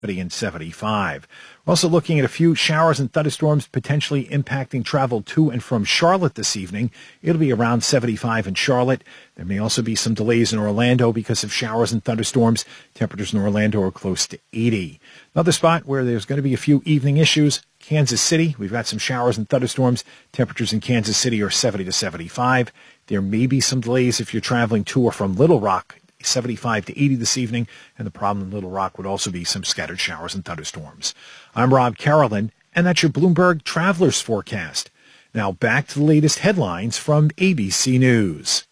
and 75. We're also looking at a few showers and thunderstorms potentially impacting travel to and from Charlotte this evening. It'll be around 75 in Charlotte. There may also be some delays in Orlando because of showers and thunderstorms. Temperatures in Orlando are close to 80. Another spot where there's going to be a few evening issues, Kansas City. We've got some showers and thunderstorms. Temperatures in Kansas City are 70 to 75. There may be some delays if you're traveling to or from Little Rock, 75 to 80 this evening, and the problem in Little Rock would also be some scattered showers and thunderstorms. I'm Rob Carolyn, and that's your Bloomberg Travelers Forecast. Now back to the latest headlines from ABC News.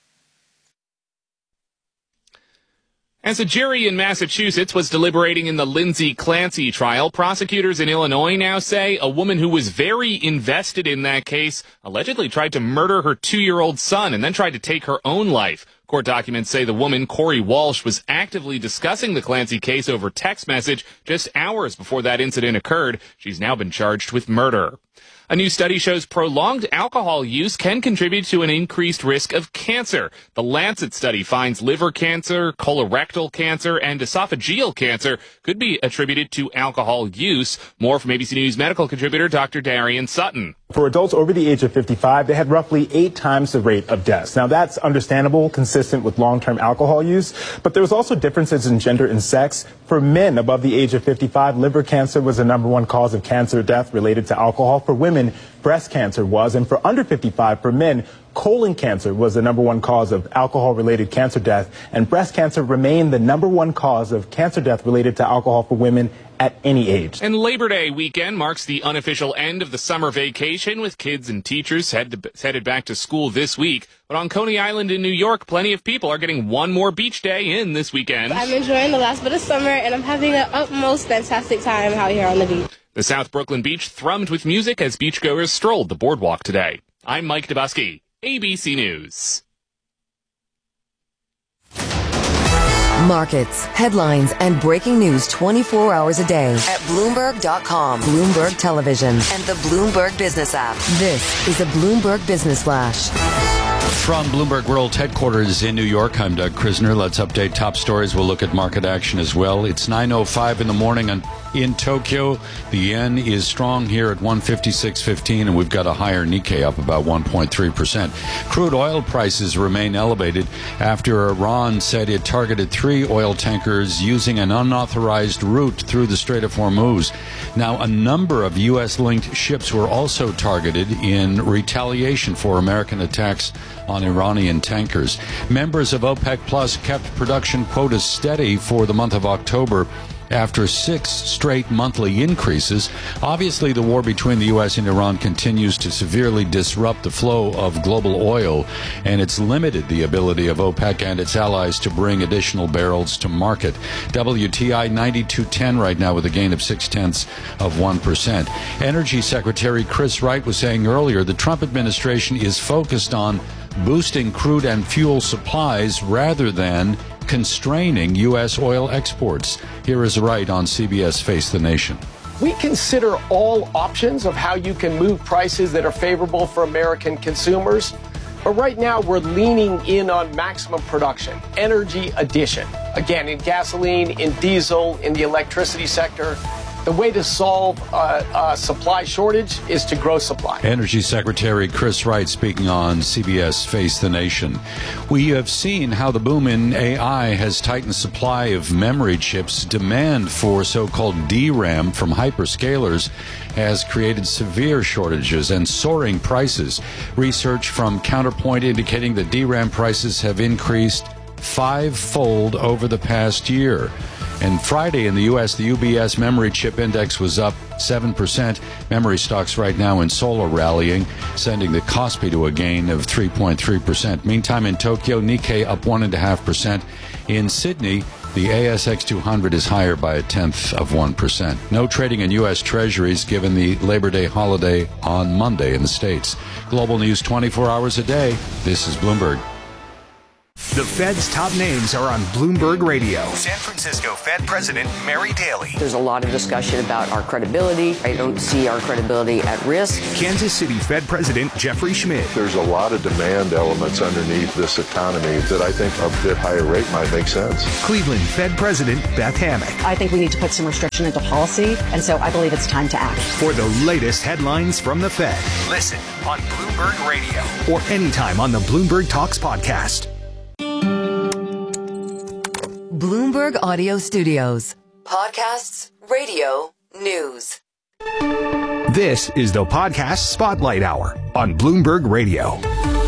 As a jury in Massachusetts was deliberating in the Lindsay Clancy trial, prosecutors in Illinois now say a woman who was very invested in that case allegedly tried to murder her 2-year-old son and then tried to take her own life. Court documents say the woman, Corey Walsh, was actively discussing the Clancy case over text message just hours before that incident occurred. She's now been charged with murder. A new study shows prolonged alcohol use can contribute to an increased risk of cancer. The Lancet study finds liver cancer, colorectal cancer, and esophageal cancer could be attributed to alcohol use. More from ABC News medical contributor Dr. Darian Sutton. For adults over the age of 55, they had roughly 8 times the rate of deaths. Now, that's understandable, consistent with long-term alcohol use, but there was also differences in gender and sex. For men above the age of 55, liver cancer was the #1 cause of cancer death related to alcohol. For women, breast cancer was, and for under 55, for men, colon cancer was the #1 cause of alcohol-related cancer death, and breast cancer remained the #1 cause of cancer death related to alcohol for women at any age. And Labor Day weekend marks the unofficial end of the summer vacation, with kids and teachers headed back to school this week. But on Coney Island in New York, plenty of people are getting one more beach day in this weekend. I'm enjoying the last bit of summer, and I'm having an utmost fantastic time out here on the beach. The South Brooklyn beach thrummed with music as beachgoers strolled the boardwalk today. I'm Mike Dubusky, ABC News. Markets, headlines, and breaking news 24 hours a day at Bloomberg.com, Bloomberg Television, and the Bloomberg Business app. This is a Bloomberg Business Flash. From Bloomberg World Headquarters in New York, I'm Doug Krisner. Let's update top stories. We'll look at market action as well. It's 9:05 in the morning in Tokyo. The yen is strong here at 156.15, and we've got a higher Nikkei up about 1.3%. Crude oil prices remain elevated after Iran said it targeted 3 oil tankers using an unauthorized route through the Strait of Hormuz. Now, a number of U.S.-linked ships were also targeted in retaliation for American attacks on Iranian tankers. Members of OPEC Plus kept production quotas steady for the month of October after 6 straight monthly increases. Obviously, the war between the U.S. and Iran continues to severely disrupt the flow of global oil, and it's limited the ability of OPEC and its allies to bring additional barrels to market. WTI 92.10 right now with a gain of 0.6%. Energy Secretary Chris Wright was saying earlier the Trump administration is focused on boosting crude and fuel supplies rather than constraining U.S. oil exports. Here is Wright on CBS Face the Nation. We consider all options of how you can move prices that are favorable for American consumers. But right now, we're leaning in on maximum production, energy addition. Again, in gasoline, in diesel, in the electricity sector. The way to solve a supply shortage is to grow supply. Energy Secretary Chris Wright speaking on CBS Face the Nation. We have seen how the boom in AI has tightened supply of memory chips. Demand for so-called DRAM from hyperscalers has created severe shortages and soaring prices. Research from Counterpoint indicating that DRAM prices have increased 5-fold over the past year. And Friday in the U.S., the UBS Memory Chip Index was up 7%. Memory stocks right now in Seoul are rallying, sending the Kospi to a gain of 3.3%. Meantime, in Tokyo, Nikkei up 1.5%. In Sydney, the ASX 200 is higher by 0.1%. No trading in U.S. Treasuries given the Labor Day holiday on Monday in the States. Global news 24 hours a day. This is Bloomberg. The Fed's top names are on Bloomberg Radio. San Francisco Fed President Mary Daly. There's a lot of discussion about our credibility. I don't see our credibility at risk. Kansas City Fed President Jeffrey Schmidt. There's a lot of demand elements underneath this economy that I think a bit higher rate might make sense. Cleveland Fed President Beth Hammack. I think we need to put some restriction into policy, and so I believe it's time to act. For the latest headlines from the Fed. Listen on Bloomberg Radio. Or anytime on the Bloomberg Talks podcast. Bloomberg Audio Studios. Podcasts, radio, news. This is the Podcast Spotlight Hour on Bloomberg Radio.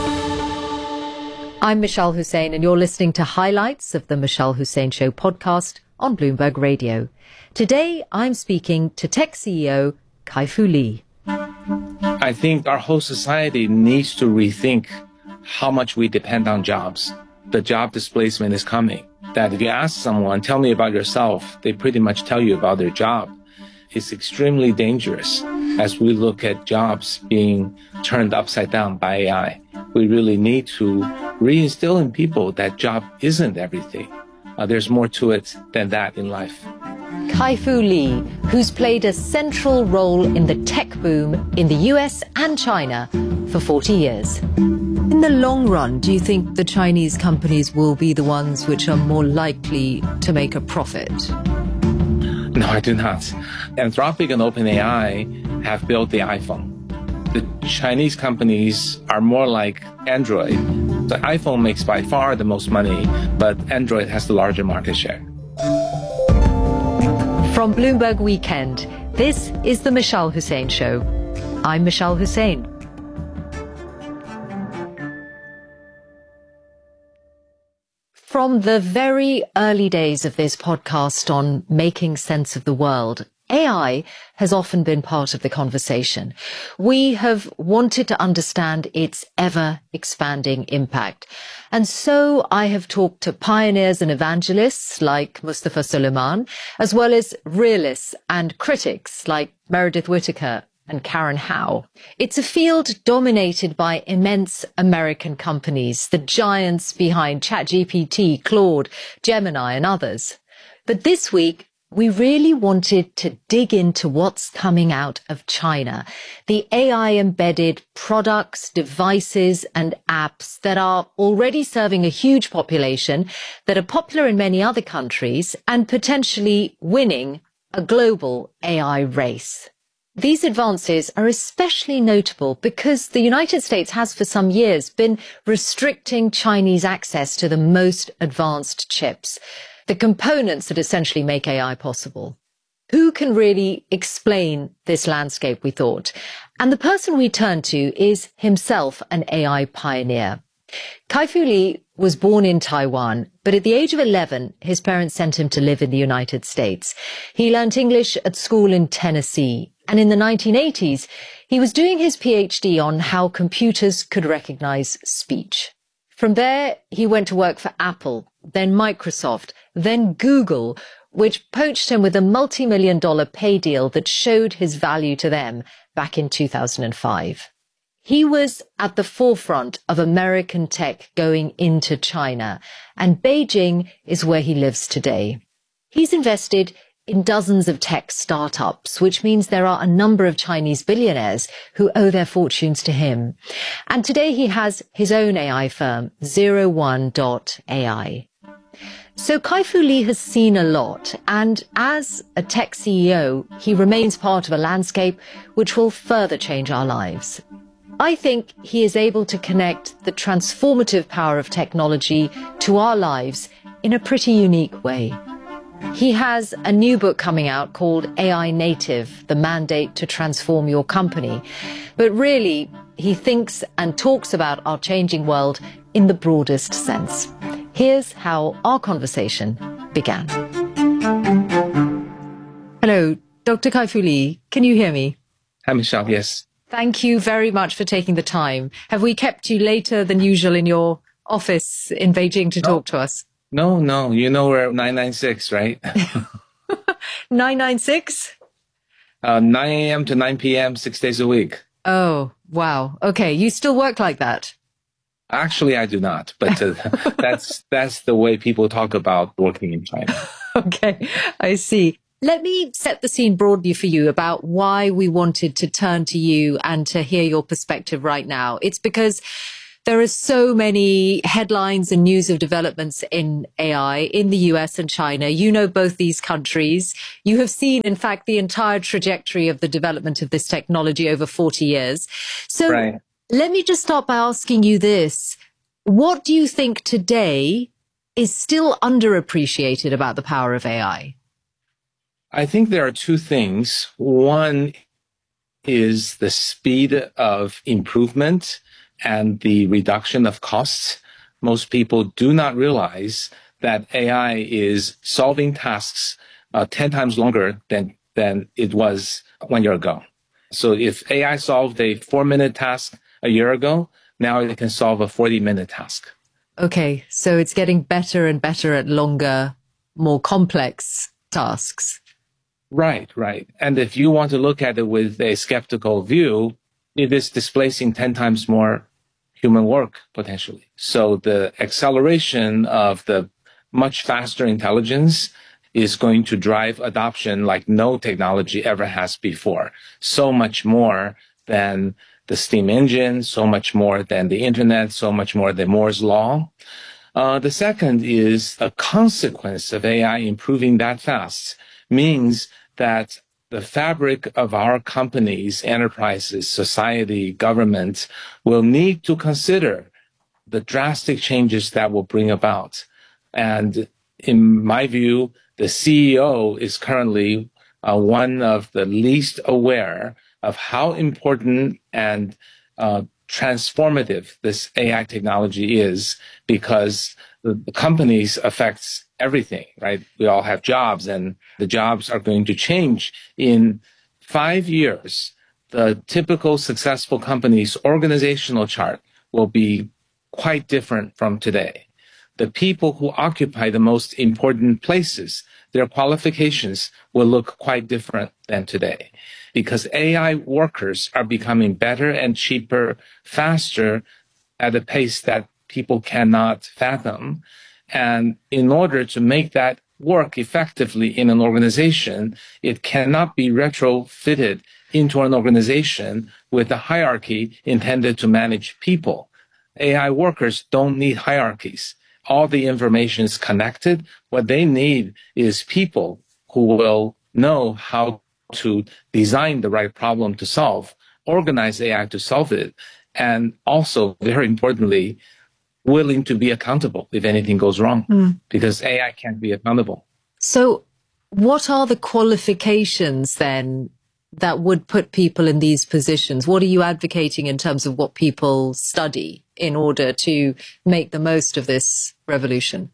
I'm Michelle Hussein, and you're listening to highlights of the Michelle Hussein Show podcast on Bloomberg Radio. Today, I'm speaking to tech CEO Kai-Fu Lee. I think our whole society needs to rethink how much we depend on jobs. The job displacement is coming. That if you ask someone, tell me about yourself, they pretty much tell you about their job. It's extremely dangerous as we look at jobs being turned upside down by AI. We really need to reinstill in people that job isn't everything. There's more to it than that in life. Kai-Fu Lee, who's played a central role in the tech boom in the US and China for 40 years. In the long run, do you think the Chinese companies will be the ones which are more likely to make a profit? No, I do not. Anthropic and OpenAI have built the iPhone. The Chinese companies are more like Android. The iPhone makes by far the most money, but Android has the larger market share. From Bloomberg Weekend, this is the Michelle Hussein Show. I'm Michelle Hussein. From the very early days of this podcast on making sense of the world, AI has often been part of the conversation. We have wanted to understand its ever-expanding impact. And so I have talked to pioneers and evangelists like Mustafa Suleyman, as well as realists and critics like Meredith Whittaker and Karen Howe. It's a field dominated by immense American companies, the giants behind ChatGPT, Claude, Gemini, and others. But this week, we really wanted to dig into what's coming out of China, the AI-embedded products, devices, and apps that are already serving a huge population, that are popular in many other countries, and potentially winning a global AI race. These advances are especially notable because the United States has for some years been restricting Chinese access to the most advanced chips, the components that essentially make AI possible. Who can really explain this landscape, we thought? And the person we turned to is himself an AI pioneer. Kai-Fu Lee was born in Taiwan, but at the age of 11, his parents sent him to live in the United States. He learnt English at school in Tennessee. And in the 1980s, he was doing his PhD on how computers could recognize speech. From there, he went to work for Apple, then Microsoft, then Google, which poached him with a multi-million-dollar pay deal that showed his value to them back in 2005. He was at the forefront of American tech going into China, and Beijing is where he lives today. He's invested in dozens of tech startups, which means there are a number of Chinese billionaires who owe their fortunes to him. And today he has his own AI firm, 01.ai. So Kai-Fu Lee has seen a lot, and as a tech CEO, he remains part of a landscape which will further change our lives. I think he is able to connect the transformative power of technology to our lives in a pretty unique way. He has a new book coming out called AI Native, The Mandate to Transform Your Company. But really, he thinks and talks about our changing world in the broadest sense. Here's how our conversation began. Hello, Dr. Kai-Fu Lee. Can you hear me? Hi, Michelle. Yes. Thank you very much for taking the time. Have we kept you later than usual in your office in Beijing to talk to us? No. You know we're 996, right? 996? 9 a.m. to 9 p.m., 6 days a week. Oh, wow. Okay. You still work like that? Actually, I do not, but that's the way people talk about working in China. Okay, I see. Let me set the scene broadly for you about why we wanted to turn to you and to hear your perspective right now. It's because there are so many headlines and news of developments in AI in the US and China. You know both these countries. You have seen, in fact, the entire trajectory of the development of this technology over 40 years. So right. Let me just start by asking you this. What do you think today is still underappreciated about the power of AI? I think there are two things. One is the speed of improvement and the reduction of costs. Most people do not realize that AI is solving tasks 10 times longer than it was 1 year ago. So if AI solved a 4-minute task a year ago, now it can solve a 40-minute task. Okay, so it's getting better and better at longer, more complex tasks. Right. And if you want to look at it with a skeptical view, it is displacing 10 times more human work, potentially. So the acceleration of the much faster intelligence is going to drive adoption like no technology ever has before. So much more than the steam engine, so much more than the internet, so much more than Moore's law. The second is a consequence of AI improving that fast means that the fabric of our companies, enterprises, society, government will need to consider the drastic changes that will bring about. And in my view, the CEO is currently one of the least aware of how important and transformative this AI technology is, because the companies affects everything, right? We all have jobs, and the jobs are going to change. In 5 years, the typical successful company's organizational chart will be quite different from today. The people who occupy the most important places, their qualifications will look quite different than today, because AI workers are becoming better and cheaper, faster at a pace that people cannot fathom. And in order to make that work effectively in an organization, it cannot be retrofitted into an organization with a hierarchy intended to manage people. AI workers don't need hierarchies. All the information is connected. What they need is people who will know how to design the right problem to solve, organize AI to solve it, and also, very importantly, willing to be accountable if anything goes wrong, because AI can't be accountable. So what are the qualifications then that would put people in these positions? What are you advocating in terms of what people study in order to make the most of this revolution?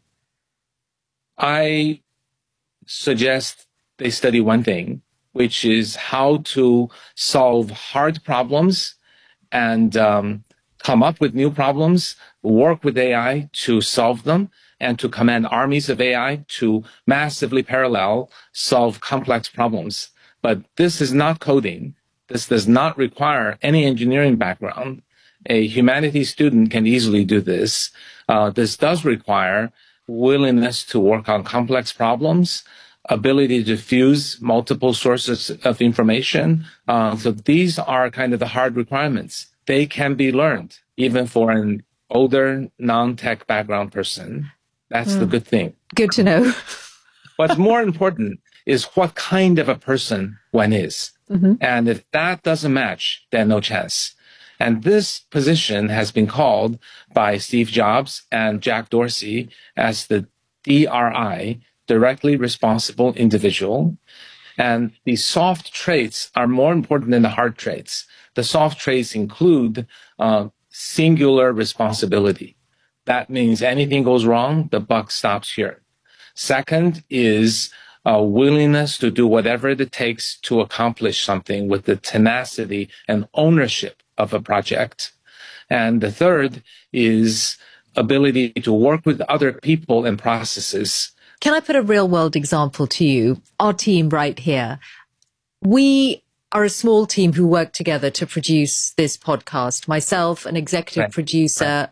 I suggest they study one thing, which is how to solve hard problems and come up with new problems, work with AI to solve them, and to command armies of AI to massively parallel solve complex problems. But this is not coding. This does not require any engineering background. A humanities student can easily do this. This does require willingness to work on complex problems, ability to fuse multiple sources of information. So these are kind of the hard requirements. They can be learned, even for an older, non-tech background person. That's the good thing. Good to know. What's more important is what kind of a person one is. And if that doesn't match, then no chance. And this position has been called by Steve Jobs and Jack Dorsey as the DRI, directly responsible individual. And the soft traits are more important than the hard traits. The soft traits include singular responsibility. That means anything goes wrong, the buck stops here. Second is a willingness to do whatever it takes to accomplish something with the tenacity and ownership of a project. And the third is ability to work with other people and processes. Can I put a real world example to you? Our team right here, we are a small team who work together to produce this podcast. Myself, an executive producer,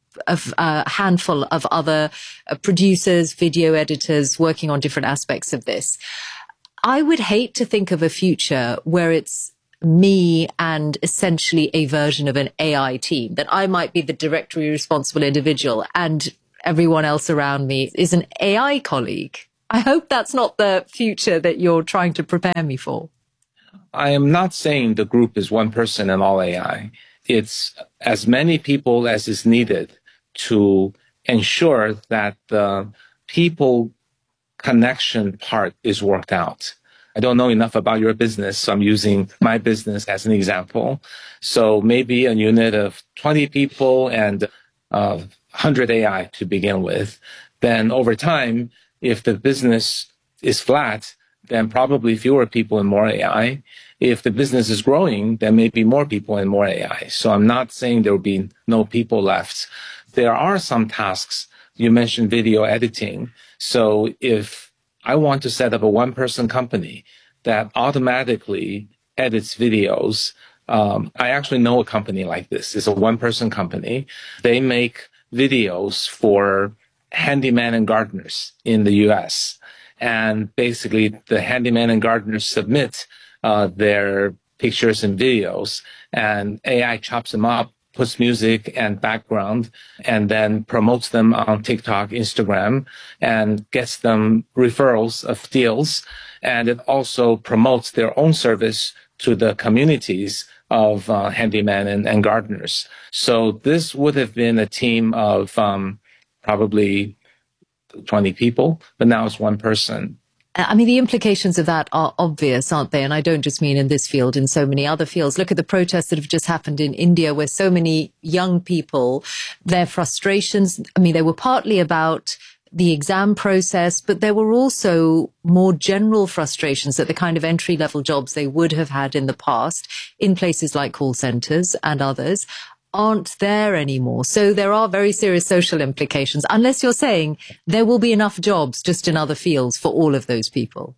a handful of other producers, video editors working on different aspects of this. I would hate to think of a future where it's me and essentially a version of an AI team, that I might be the directory responsible individual and everyone else around me is an AI colleague. I hope that's not the future that you're trying to prepare me for. I am not saying the group is one person and all AI. It's as many people as is needed to ensure that the people connection part is worked out. I don't know enough about your business, so I'm using my business as an example. So maybe a unit of 20 people and 100 AI to begin with. Then over time, if the business is flat, then probably fewer people and more AI. If the business is growing, then maybe more people and more AI. So I'm not saying there will be no people left. There are some tasks. You mentioned video editing. So if I want to set up a one-person company that automatically edits videos, I actually know a company like this. It's a one-person company. They make videos for handyman and gardeners in the US. And basically, the handyman and gardeners submit their pictures and videos, and AI chops them up, puts music and background, and then promotes them on TikTok, Instagram, and gets them referrals of deals. And it also promotes their own service to the communities of handyman and gardeners. So this would have been a team of probably 20 people, but now it's one person. I mean, the implications of that are obvious, aren't they? And I don't just mean in this field, in so many other fields. Look at the protests that have just happened in India, where so many young people, their frustrations, I mean, they were partly about the exam process, but there were also more general frustrations that the kind of entry-level jobs they would have had in the past in places like call centers and others aren't there anymore. So there are very serious social implications, unless you're saying there will be enough jobs just in other fields for all of those people.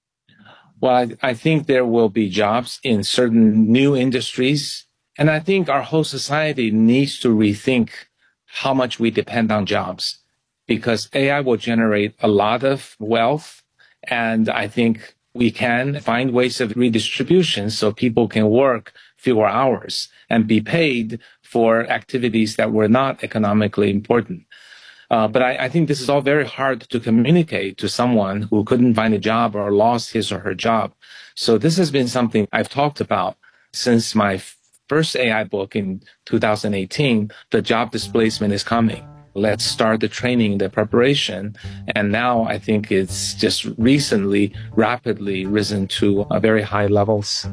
Well, I think there will be jobs in certain new industries. And I think our whole society needs to rethink how much we depend on jobs, because AI will generate a lot of wealth. And I think we can find ways of redistribution so people can work fewer hours and be paid for activities that were not economically important. But I think this is all very hard to communicate to someone who couldn't find a job or lost his or her job. So this has been something I've talked about since my first AI book in 2018, The Job Displacement is Coming. Let's start the training, the preparation. And now I think it's just recently rapidly risen to very high levels.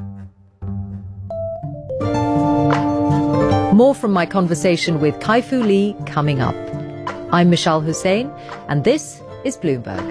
More from my conversation with Kai-Fu Lee coming up. I'm Michelle Hussein, and this is Bloomberg.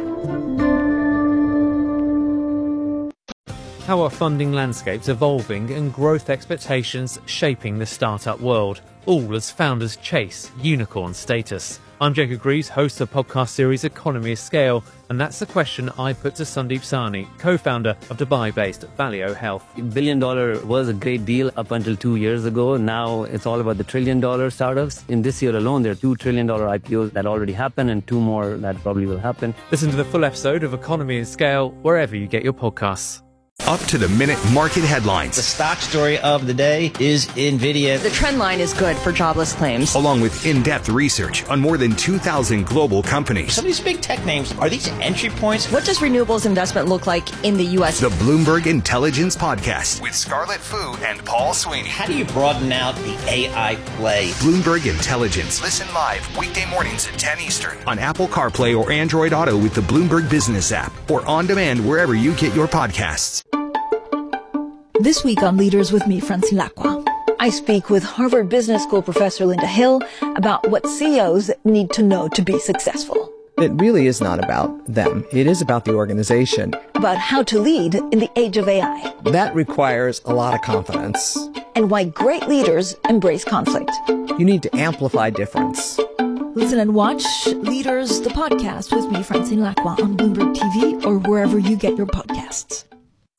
How are funding landscapes evolving and growth expectations shaping the startup world, all as founders chase unicorn status? I'm Jacob Greaves, host of the podcast series Economy of Scale, and that's the question I put to Sandeep Sahni, co-founder of Dubai-based Valeo Health. $1 billion was a great deal up until 2 years ago. Now it's all about the $1 trillion startups. In this year alone, there are $2 trillion IPOs that already happened and 2 more that probably will happen. Listen to the full episode of Economy of Scale wherever you get your podcasts. Up-to-the-minute market headlines. The stock story of the day is NVIDIA. The trend line is good for jobless claims. Along with in-depth research on more than 2,000 global companies. Some of these big tech names, are these entry points? What does renewables investment look like in the U.S.? The Bloomberg Intelligence Podcast. With Scarlett Fu and Paul Sweeney. How do you broaden out the AI play? Bloomberg Intelligence. Listen live weekday mornings at 10 Eastern. On Apple CarPlay or Android Auto with the Bloomberg Business app. Or on demand wherever you get your podcasts. This week on Leaders with me, Francine Lacqua, I speak with Harvard Business School professor Linda Hill about what CEOs need to know to be successful. It really is not about them. It is about the organization. About how to lead in the age of AI. That requires a lot of confidence. And why great leaders embrace conflict. You need to amplify difference. Listen and watch Leaders, the podcast with me, Francine Lacqua, on Bloomberg TV or wherever you get your podcasts.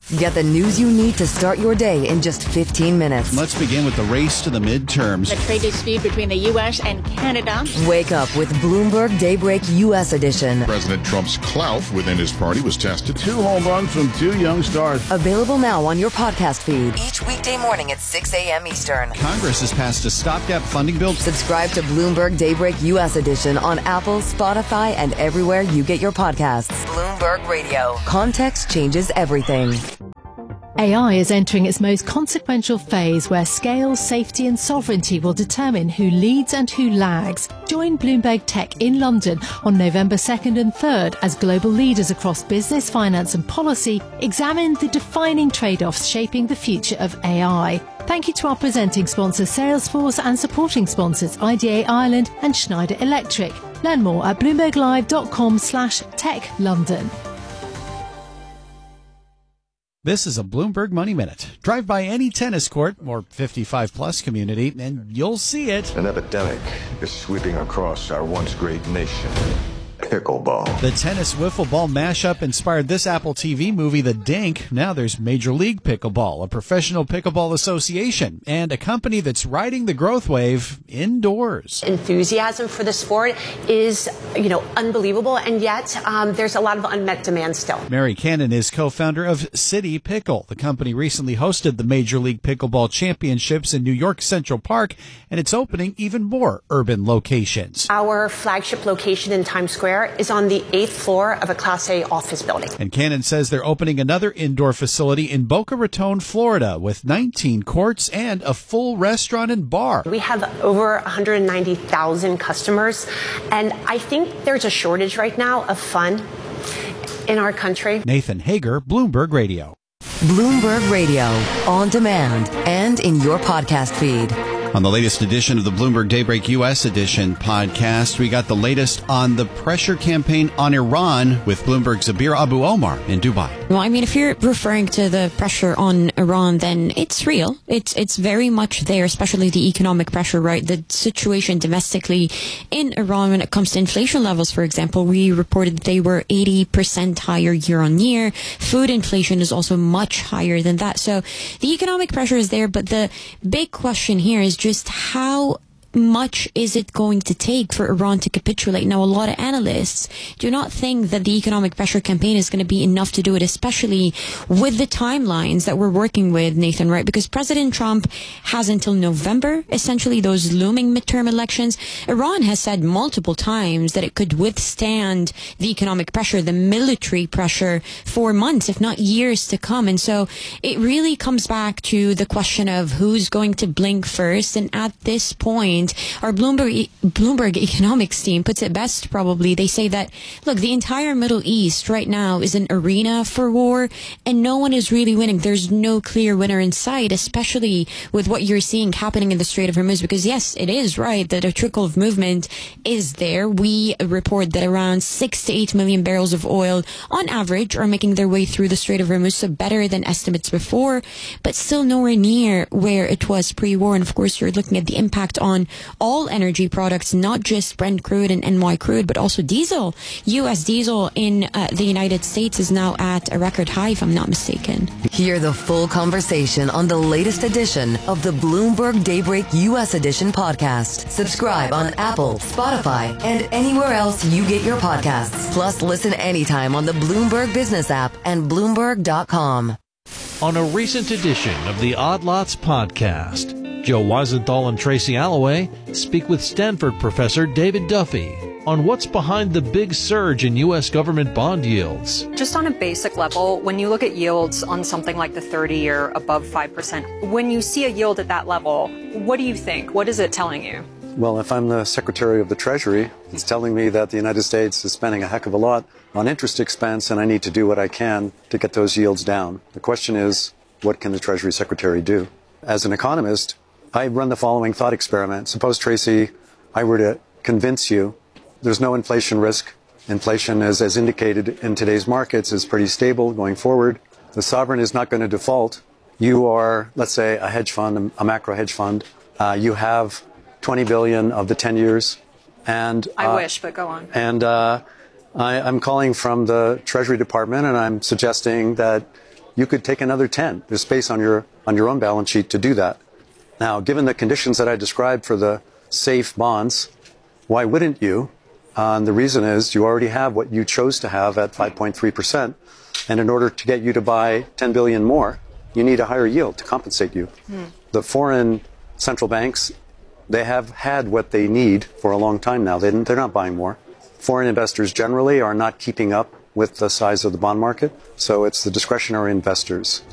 Get the news you need to start your day in just 15 minutes. Let's begin with the race to the midterms. The trade dispute between the U.S. and Canada. Wake up with Bloomberg Daybreak U.S. edition. President Trump's clout within his party was tested. 2 home runs from 2 young stars. Available now on your podcast feed. Each weekday morning at 6 a.m. Eastern. Congress has passed a stopgap funding bill. Subscribe to Bloomberg Daybreak U.S. edition on Apple, Spotify, and everywhere you get your podcasts. Bloomberg Radio. Context changes everything. AI is entering its most consequential phase where scale, safety and sovereignty will determine who leads and who lags. Join Bloomberg Tech in London on November 2nd and 3rd as global leaders across business, finance and policy examine the defining trade-offs shaping the future of AI. Thank you to our presenting sponsor Salesforce and supporting sponsors IDA Ireland and Schneider Electric. Learn more at bloomberglive.com/techlondon. This is a Bloomberg Money Minute. Drive by any tennis court or 55-plus community, and you'll see it. An epidemic is sweeping across our once great nation. Pickleball. The tennis wiffle ball mashup inspired this Apple TV movie, The Dink. Now there's Major League Pickleball, a professional pickleball association, and a company that's riding the growth wave indoors. Enthusiasm for the sport is, unbelievable, and yet there's a lot of unmet demand still. Mary Cannon is co-founder of City Pickle. The company recently hosted the Major League Pickleball Championships in New York Central Park, and it's opening even more urban locations. Our flagship location in Times Square is on the 8th floor of a Class A office building. And Cannon says they're opening another indoor facility in Boca Raton, Florida, with 19 courts and a full restaurant and bar. We have over 190,000 customers, and I think there's a shortage right now of fun in our country. Nathan Hager, Bloomberg Radio. Bloomberg Radio, on demand and in your podcast feed. On the latest edition of the Bloomberg Daybreak U.S. edition podcast, we got the latest on the pressure campaign on Iran with Bloomberg's Zabir Abu Omar in Dubai. Well, I mean, if you're referring to the pressure on Iran, then it's real. It's very much there, especially the economic pressure, right? The situation domestically in Iran when it comes to inflation levels, for example, we reported they were 80% higher year on year. Food inflation is also much higher than that. So the economic pressure is there, but the big question here is just how much is it going to take for Iran to capitulate? Now, a lot of analysts do not think that the economic pressure campaign is going to be enough to do it, especially with the timelines that we're working with, Nathan, right? Because President Trump has until November, essentially those looming midterm elections. Iran has said multiple times that it could withstand the economic pressure, the military pressure for months, if not years to come. And so it really comes back to the question of who's going to blink first. And at this point, our Bloomberg economics team puts it best, probably. They say that, look, the entire Middle East right now is an arena for war, and no one is really winning. There's no clear winner in sight, especially with what you're seeing happening in the Strait of Hormuz, because, yes, it is right that a trickle of movement is there. We report that around 6 to 8 million barrels of oil, on average, are making their way through the Strait of Hormuz, so better than estimates before, but still nowhere near where it was pre-war. And, of course, you're looking at the impact on all energy products, not just Brent crude and NY crude, but also diesel. U.S. diesel in the United States is now at a record high, if I'm not mistaken. Hear the full conversation on the latest edition of the Bloomberg Daybreak U.S. edition podcast. Subscribe on Apple, Spotify, and anywhere else you get your podcasts. Plus, listen anytime on the Bloomberg Business app and Bloomberg.com. On a recent edition of the Odd Lots podcast, Joe Weisenthal and Tracy Alloway speak with Stanford professor David Duffy on what's behind the big surge in U.S. government bond yields. Just on a basic level, when you look at yields on something like the 30-year above 5%, when you see a yield at that level, what do you think? What is it telling you? Well, if I'm the Secretary of the Treasury, it's telling me that the United States is spending a heck of a lot on interest expense, and I need to do what I can to get those yields down. The question is, what can the Treasury Secretary do? As an economist, I run the following thought experiment. Suppose, Tracy, I were to convince you there's no inflation risk. Inflation, as indicated in today's markets, is pretty stable going forward. The sovereign is not going to default. You are, let's say, a hedge fund, a macro hedge fund. You have $20 billion of the 10 years. And I wish, but go on. And I'm calling from the Treasury Department, and I'm suggesting that you could take another 10. There's space on your own balance sheet to do that. Now, given the conditions that I described for the safe bonds, why wouldn't you? And the reason is you already have what you chose to have at 5.3%. And in order to get you to buy 10 billion more, you need a higher yield to compensate you. The foreign central banks, they have had what they need for a long time now. They're not buying more. Foreign investors generally are not keeping up with the size of the bond market. So it's the discretionary investors